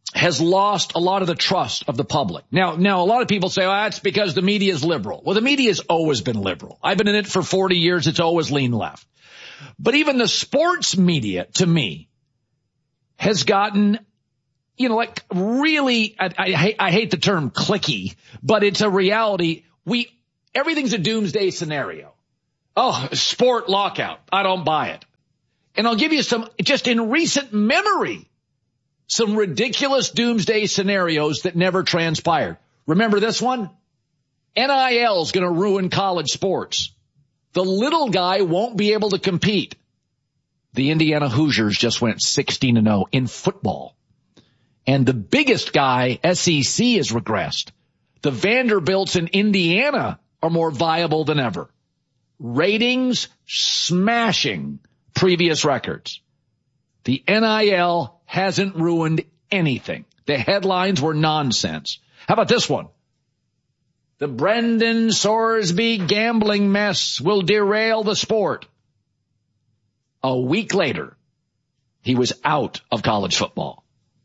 has lost a lot of the trust of the public. Now a lot of people say, oh, that's because the media is liberal. Well, the media has always been liberal. I've been in it for 40 years. It's always leaned left. But even the sports media, to me, has gotten, like really, I hate the term cliquey, but it's a reality. Everything's a doomsday scenario. Oh, sport lockout. I don't buy it. And I'll give you some, just in recent memory, some ridiculous doomsday scenarios that never transpired. Remember this one? NIL is going to ruin college sports. The little guy won't be able to compete. The Indiana Hoosiers just went 16-0 in football. And the biggest guy, SEC, has regressed. The Vanderbilts in Indiana are more viable than ever. Ratings smashing previous records. The NIL hasn't ruined anything. The headlines were nonsense. How about this one? The Brendan Sorsby gambling mess will derail the sport. A week later, he was out of college football.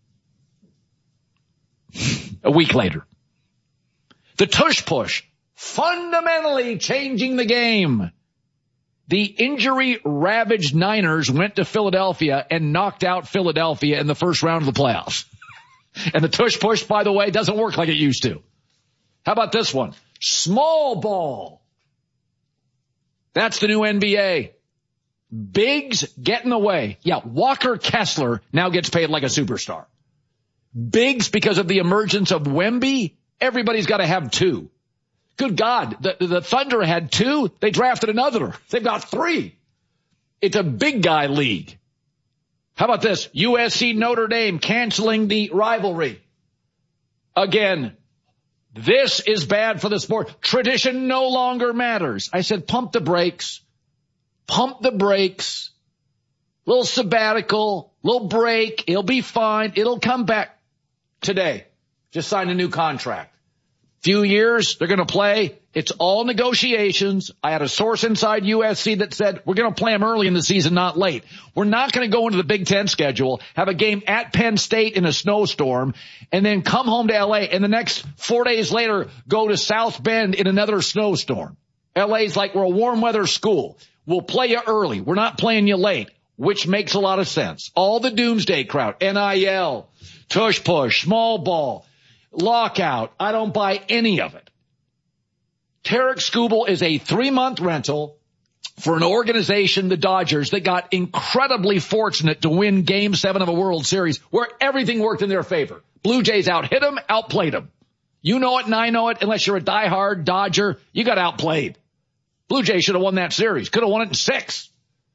A week later. The tush push, fundamentally changing the game. The injury-ravaged Niners went to Philadelphia and knocked out Philadelphia in the first round of the playoffs. And the tush push, by the way, doesn't work like it used to. How about this one? Small ball. That's the new NBA. Bigs get in the way. Yeah, Walker Kessler now gets paid like a superstar. Bigs, because of the emergence of Wemby, everybody's got to have two. Good God, the Thunder had two. They drafted another. They've got three. It's a big guy league. How about this? USC Notre Dame canceling the rivalry. Again, this is bad for the sport. Tradition no longer matters. I said, pump the brakes. Pump the brakes. Little sabbatical, little break. It'll be fine. It'll come back today. Just signed a new contract. Few years, they're going to play. It's all negotiations. I had a source inside USC that said, we're going to play them early in the season, not late. We're not going to go into the Big Ten schedule, have a game at Penn State in a snowstorm, and then come home to LA, and the next 4 days later, go to South Bend in another snowstorm. LA's like, we're a warm weather school. We'll play you early. We're not playing you late, which makes a lot of sense. All the doomsday crowd, NIL, tush push, small ball, lockout. I don't buy any of it. Tarek Skubal is a 3-month rental for an organization, the Dodgers, that got incredibly fortunate to win Game 7 of a World Series where everything worked in their favor. Blue Jays out-hit them, outplayed them. You know it and I know it. Unless you're a diehard Dodger, you got outplayed. Blue Jays should have won that series. Could have won it in 6.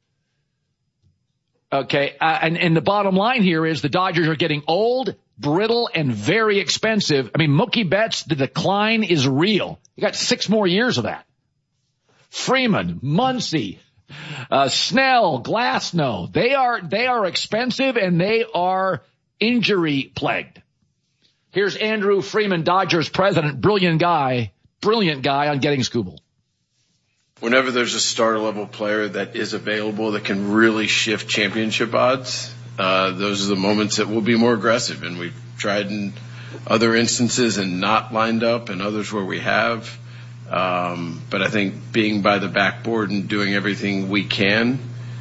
Okay, and the bottom line here is the Dodgers are getting old, brittle, and very expensive. I mean, Mookie Betts, the decline is real. You got 6 more years of that. Freeman, Muncy, Snell, Glasnow, they are expensive and they are injury plagued. Here's Andrew Freeman, Dodgers president, brilliant guy on getting Skubal. Whenever there's a starter level player that is available that can really shift championship odds, those are the moments that we'll be more aggressive. And we've tried in other instances and not lined up, and others where we have. But I think being by the backboard and doing everything we can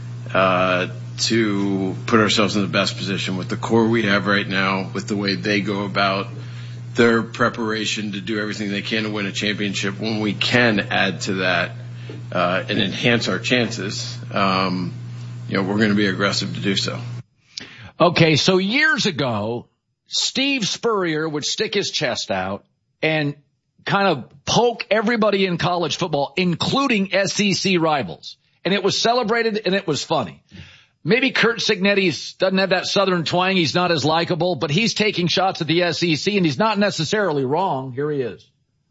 to put ourselves in the best position with the core we have right now, with the way they go about their preparation to do everything they can to win a championship, when we can add to that and enhance our chances, we're going to be aggressive to do so. Okay, so years ago, Steve Spurrier would stick his chest out and kind of poke everybody in college football, including SEC rivals. And it was celebrated and it was funny. Maybe Curt Cignetti doesn't have that southern twang. He's not as likable, but he's taking shots at the SEC and he's not necessarily wrong. Here he is.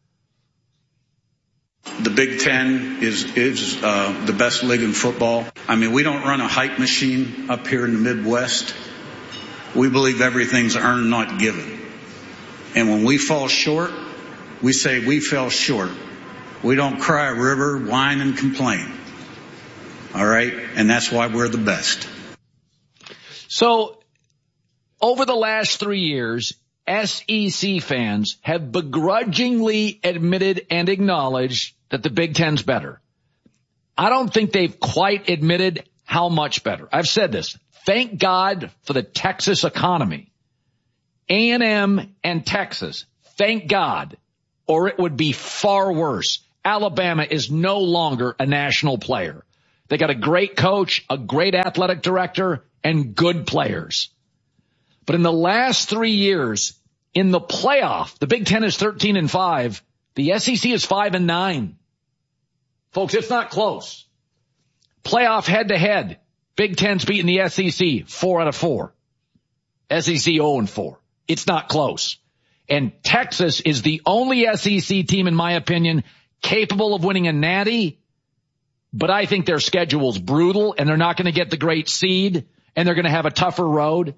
The Big Ten is the best league in football. I mean, we don't run a hype machine up here in the Midwest. We believe everything's earned, not given. And when we fall short, we say we fell short. We don't cry a river, whine, and complain. All right? And that's why we're the best. So Over the last 3 years, SEC fans have begrudgingly admitted and acknowledged that the Big Ten's better. I don't think they've quite admitted how much better. I've said this. Thank God for the Texas economy. A&M and Texas, thank God, or it would be far worse. Alabama is no longer a national player. They got a great coach, a great athletic director, and good players. But in the last 3 years, in the playoff, the Big Ten is 13-5. The SEC is 5-9. Folks, it's not close. Playoff head-to-head, Big Ten's beating the SEC 4 out of 4. SEC 0-4. It's not close. And Texas is the only SEC team, in my opinion, capable of winning a natty. But I think their schedule's brutal, and they're not going to get the great seed, and they're going to have a tougher road.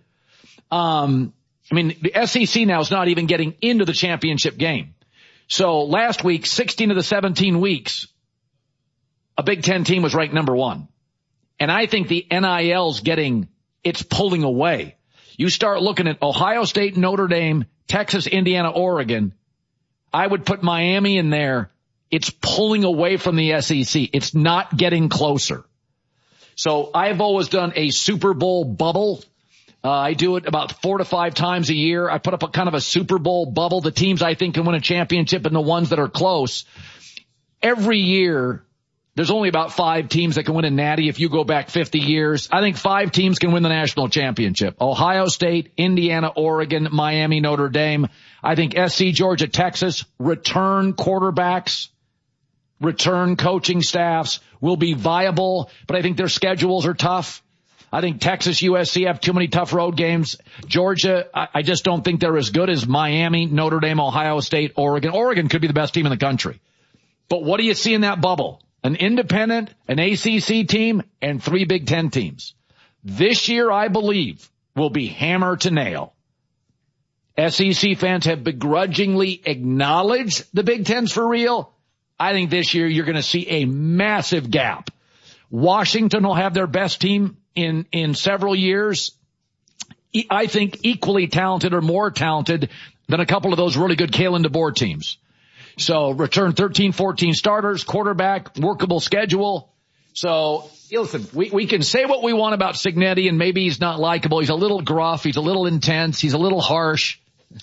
The SEC now is not even getting into the championship game. So last week, 16 of the 17 weeks, a Big Ten team was ranked number 1. And I think the NIL's it's pulling away. You start looking at Ohio State, Notre Dame, Texas, Indiana, Oregon. I would put Miami in there. It's pulling away from the SEC. It's not getting closer. So I've always done a Super Bowl bubble. I do it about 4 to 5 times a year. I put up a kind of a Super Bowl bubble, the teams I think can win a championship and the ones that are close. Every year, there's only about 5 teams that can win a natty if you go back 50 years. I think 5 teams can win the national championship. Ohio State, Indiana, Oregon, Miami, Notre Dame. I think SC, Georgia, Texas, return quarterbacks, return coaching staffs will be viable, but I think their schedules are tough. I think Texas, USC have too many tough road games. Georgia, I just don't think they're as good as Miami, Notre Dame, Ohio State, Oregon. Oregon could be the best team in the country. But what do you see in that bubble? An independent, an ACC team, and 3 Big Ten teams. This year, I believe, will be hammer to nail. SEC fans have begrudgingly acknowledged the Big Ten's for real. I think this year you're going to see a massive gap. Washington will have their best team in several years. I think equally talented or more talented than a couple of those really good Kalen DeBoer teams. So return 13, 14 starters, quarterback, workable schedule. So listen, we can say what we want about Cignetti, and maybe he's not likable. He's a little gruff. He's a little intense. He's a little harsh.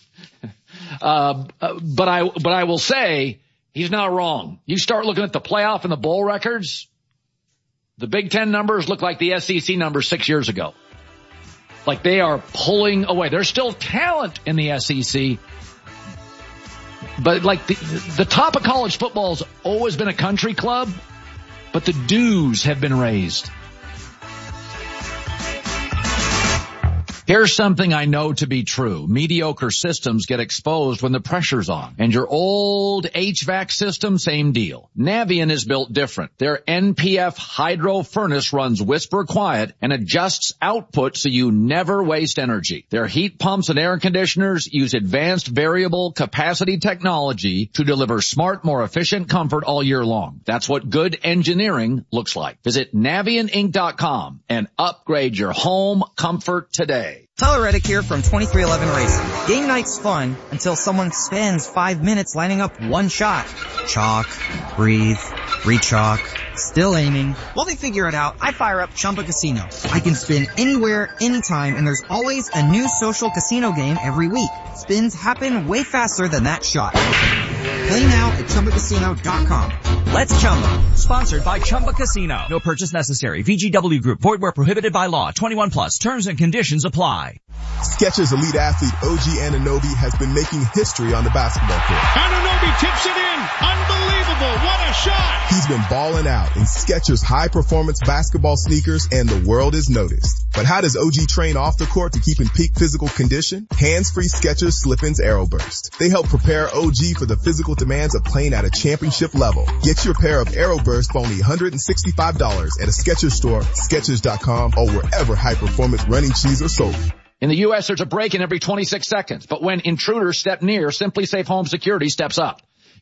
But I will say he's not wrong. You start looking at the playoff and the bowl records. The Big Ten numbers look like the SEC numbers 6 years ago. Like they are pulling away. There's still talent in the SEC. But like the top of college football has always been a country club, but the dues have been raised. Here's something I know to be true. Mediocre systems get exposed when the pressure's on. And your old HVAC system, same deal. Navien is built different. Their NPF hydro furnace runs whisper quiet and adjusts output so you never waste energy. Their heat pumps and air conditioners use advanced variable capacity technology to deliver smart, more efficient comfort all year long. That's what good engineering looks like. Visit NavientInc.com and upgrade your home comfort today. Tyler Reddick here from 2311 Racing. Game night's fun until someone spends 5 minutes lining up one shot. Chalk, breathe, re-chalk, still aiming. While they figure it out, I fire up Chumba Casino. I can spin anywhere, anytime, and there's always a new social casino game every week. Spins happen way faster than that shot. Play now at ChumbaCasino.com. Let's Chumba. Sponsored by Chumba Casino. No purchase necessary. VGW Group. Void where prohibited by law. 21 plus. Terms and conditions apply. Skechers elite athlete OG Anunoby has been making history on the basketball court. Anunoby tips it in. Unbelievable. What a shot. He's been balling out in Skechers high-performance basketball sneakers, and the world has noticed. But how does OG train off the court to keep in peak physical condition? Hands-free Skechers Slip-ins AeroBurst. They help prepare OG for the physical demands of playing at a championship level. Get your pair of AeroBurst for only $165 at a Skechers store, Skechers.com, or wherever high-performance running shoes are sold. In the U.S., there's a break-in every 26 seconds. But when intruders step near, Simply Safe Home Security steps up.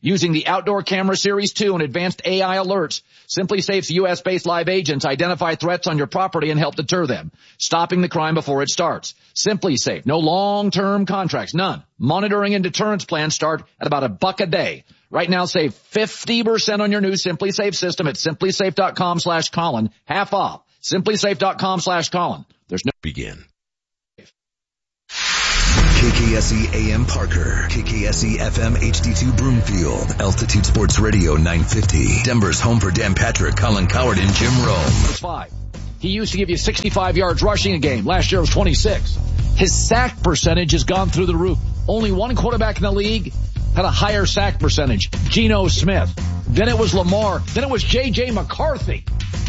Using the Outdoor Camera Series 2 and advanced AI alerts, SimpliSafe's U.S.-based live agents identify threats on your property and help deter them, stopping the crime before it starts. SimpliSafe, no long-term contracts, none. Monitoring and deterrence plans start at about $1 a day. Right now, save 50% on your new SimpliSafe system at SimpliSafe.com/Colin. Half off. SimpliSafe.com/Colin. There's no begin. KKSE AM Parker, KKSE FM HD2 Broomfield, Altitude Sports Radio 950, Denver's home for Dan Patrick, Colin Cowherd, and Jim Rome. It's 5. He used to give you 65 yards rushing a game. Last year it was 26. His sack percentage has gone through the roof. Only one quarterback in the league had a higher sack percentage, Geno Smith. Then it was Lamar. Then it was J.J. McCarthy.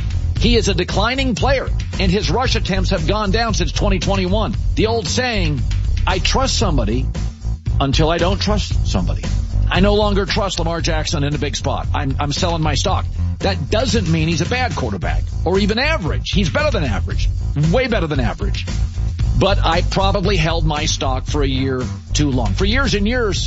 He is a declining player, and his rush attempts have gone down since 2021. The old saying, I trust somebody until I don't trust somebody. I no longer trust Lamar Jackson in a big spot. I'm selling my stock. That doesn't mean he's a bad quarterback or even average. He's better than average, way better than average. But I probably held my stock for a year too long. For years and years,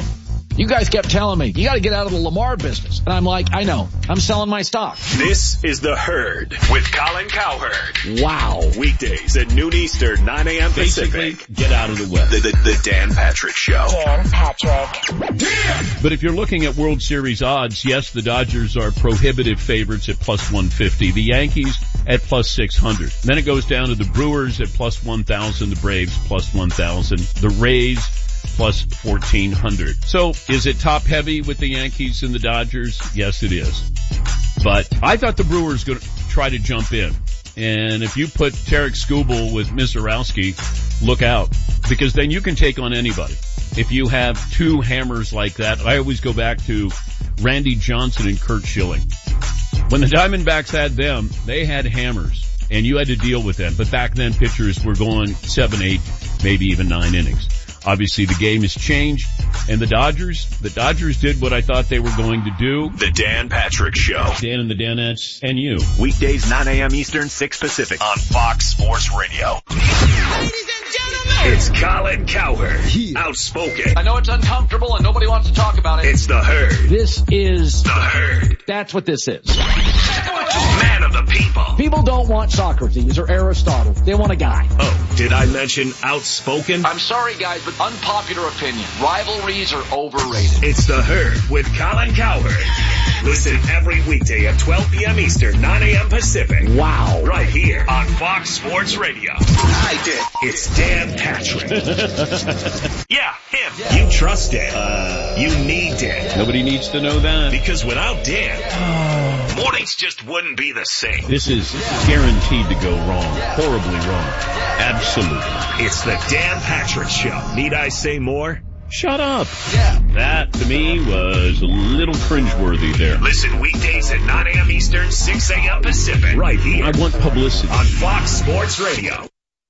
you guys kept telling me, you got to get out of the Lamar business. And I'm like, I know. I'm selling my stock. This is The Herd with Colin Cowherd. Wow. Weekdays at noon Eastern, 9 a.m. Pacific. Get out of the way. The Dan Patrick Show. Dan Patrick. But if you're looking at World Series odds, yes, the Dodgers are prohibitive favorites at plus 150. The Yankees at plus 600. Then it goes down to the Brewers at plus 1,000. The Braves plus 1,000. The Rays plus 1,400. So is it top heavy with the Yankees and the Dodgers? Yes, it is. But I thought the Brewers going to try to jump in. And if you put Tarek Skubal with Mizorowski, look out. Because then you can take on anybody. If you have two hammers like that, I always go back to Randy Johnson and Curt Schilling. When the Diamondbacks had them, they had hammers. And you had to deal with them. But back then, pitchers were going 7, 8, maybe even 9 innings. Obviously, the game has changed, and the Dodgers did what I thought they were going to do. The Dan Patrick Show. Dan and the Danettes, and you. Weekdays, 9 a.m. Eastern, 6 Pacific on Fox Sports Radio. Ladies and gentlemen, it's Colin Cowherd. Outspoken. I know it's uncomfortable and nobody wants to talk about it. It's The Herd. This is The Herd. That's what this is. Man of the people. People don't want Socrates or Aristotle. They want a guy. Oh, did I mention outspoken? I'm sorry, guys, but unpopular opinion. Rivalries are overrated. It's The Herd with Colin Cowherd. Listen every weekday at 12 p.m. Eastern, 9 a.m. Pacific. Wow. Right here on Fox Sports Radio. I did. It's Dan Patrick. Yeah, him. Yeah. You trust Dan. You need Dan. Nobody needs to know that. Because without Dan, mornings just wouldn't be the same. This is guaranteed to go wrong. Horribly wrong. Absolutely. It's the Dan Patrick Show. Need I say more? Shut up. Yeah. That, to me, was a little cringeworthy there. Listen weekdays at 9 a.m. Eastern, 6 a.m. Pacific. Right here. I want publicity. On Fox Sports Radio.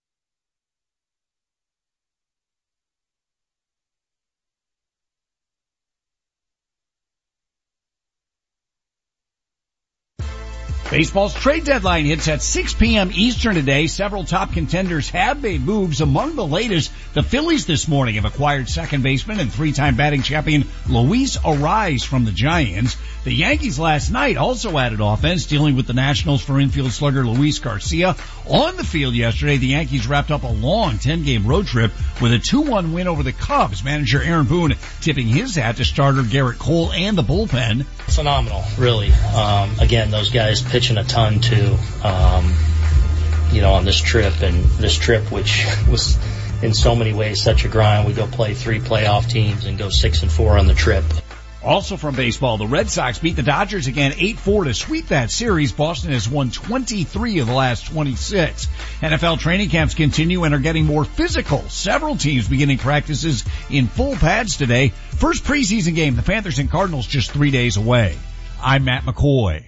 Baseball's trade deadline hits at 6 p.m. Eastern today. Several top contenders have made moves. Among the latest, the Phillies this morning have acquired second baseman and three-time batting champion Luis Arraez from the Giants. The Yankees last night also added offense, dealing with the Nationals for infield slugger Luis Garcia. On the field yesterday, the Yankees wrapped up a long 10-game road trip with a 2-1 win over the Cubs. Manager Aaron Boone tipping his hat to starter Garrett Cole and the bullpen. Phenomenal, really. Again, those guys pitching a ton too, on this trip, and this trip, which was in so many ways such a grind. We go play 3 playoff teams and go 6-4 on the trip. Also from baseball, the Red Sox beat the Dodgers again 8-4 to sweep that series. Boston has won 23 of the last 26. NFL training camps continue and are getting more physical. Several teams beginning practices in full pads today. First preseason game, the Panthers and Cardinals just 3 days away. I'm Matt McCoy.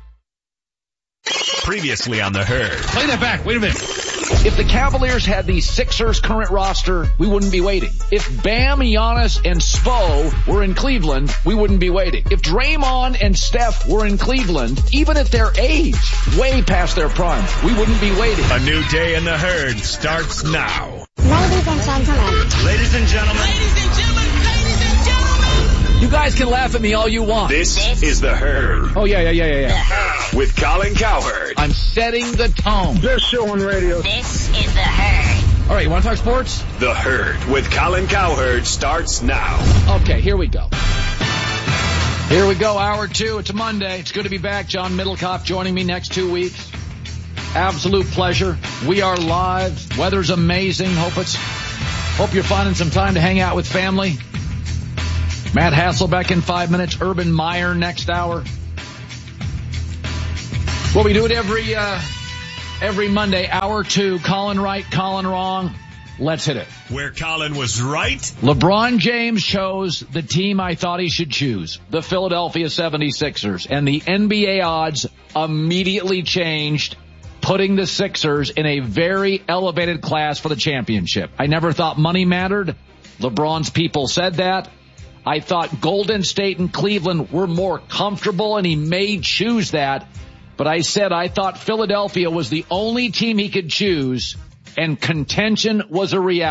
Previously on The Herd. Play that back. Wait a minute. If the Cavaliers had the Sixers' current roster, we wouldn't be waiting. If Bam, Giannis, and Spo were in Cleveland, we wouldn't be waiting. If Draymond and Steph were in Cleveland, even at their age, way past their prime, we wouldn't be waiting. A new day in The Herd starts now. Ladies and gentlemen. Ladies and gentlemen. Ladies and gentlemen. Ladies and gentlemen. You guys can laugh at me all you want. This is The Herd. Oh, yeah. With Colin Cowherd. I'm setting the tone. Best show on radio. This is The Herd. All right, you want to talk sports? The Herd with Colin Cowherd starts now. Okay, here we go. Hour 2. It's a Monday. It's good to be back. John Middlecoff joining me next 2 weeks. Absolute pleasure. We are live. Weather's amazing. Hope you're finding some time to hang out with family. Matt Hasselbeck in 5 minutes. Urban Meyer next hour. Well, we do it every Monday. Hour 2. Colin right, Colin wrong. Let's hit it. Where Colin was right. LeBron James chose the team I thought he should choose, the Philadelphia 76ers, and the NBA odds immediately changed, putting the Sixers in a very elevated class for the championship. I never thought money mattered. LeBron's people said that. I thought Golden State and Cleveland were more comfortable, and he may choose that. But I said I thought Philadelphia was the only team he could choose, and contention was a reality.